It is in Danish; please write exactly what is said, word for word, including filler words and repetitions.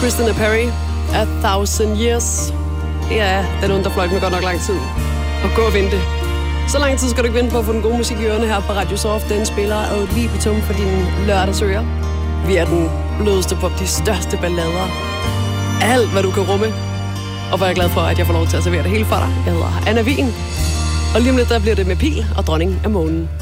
Christina Perri, A Thousand Years. Ja, den underfløjt med godt nok lang tid. Og gå og vente. Så lang tid skal du ikke vente på at få den gode musik i ørerne her på Radio Soft. Den spiller ad libitum for dine lørdagsører. Vi er den blødeste pop, de største ballader. Alt, hvad du kan rumme. Og hvor jeg er glad for, at jeg får lov til at servere det hele for dig. Jeg hedder Anna Wien. Og lige om lidt, der bliver det med Pil og Dronning af Månen.